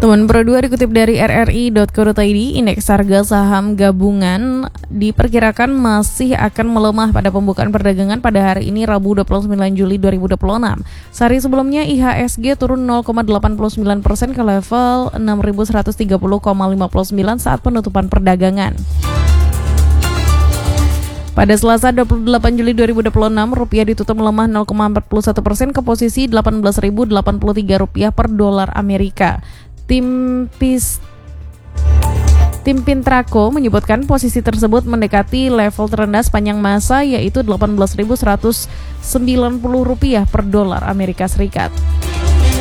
Teman Pro 2 dikutip dari rri.co.id, indeks harga saham gabungan diperkirakan masih akan melemah pada pembukaan perdagangan pada hari ini Rabu 29 Juli 2026. Sehari sebelumnya IHSG turun 0,89% ke level 6.130,59 saat penutupan perdagangan. Pada Selasa 28 Juli 2026, rupiah ditutup melemah 0,41% ke posisi Rp18.083 per dolar Amerika. Tim Pintraco menyebutkan posisi tersebut mendekati level terendah sepanjang masa, yaitu Rp18.190 per dolar Amerika Serikat.